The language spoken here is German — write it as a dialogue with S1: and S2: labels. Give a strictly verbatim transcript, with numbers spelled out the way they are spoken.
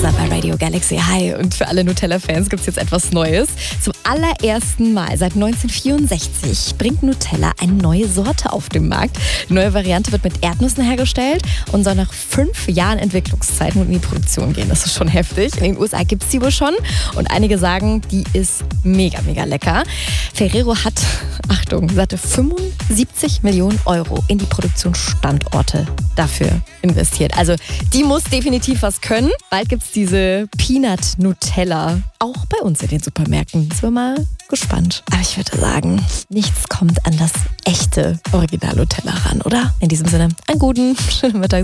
S1: Faser bei Radio Galaxy. Hi, und für alle Nutella-Fans gibt es jetzt etwas Neues. Zum allerersten Mal seit neunzehnhundertvierundsechzig bringt Nutella eine neue Sorte auf den Markt. Die neue Variante wird mit Erdnüssen hergestellt und soll nach fünf Jahren Entwicklungszeit nun in die Produktion gehen. Das ist schon heftig. In den U S A gibt es die wohl schon und einige sagen, die ist mega, mega lecker. Ferrero hat, Achtung, satte fünfundsiebzig Millionen Euro in die Produktionsstandorte dafür investiert. Also die muss definitiv was können. Bald gibt es diese Peanut Nutella auch bei uns in den Supermärkten. Sind wir mal gespannt. Aber ich würde sagen, nichts kommt an das echte Original Nutella ran, oder? In diesem Sinne, einen guten, schönen Mittag.